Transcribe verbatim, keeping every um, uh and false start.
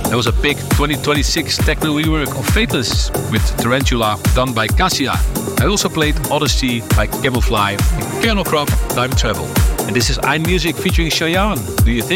There was a big twenty twenty-six techno rework of Fateless with Tarantula done by Cassia. I also played Odyssey by Cablefly and Kernel Crop Time Travel. And this is iMusic featuring Cheyenne. Do you think?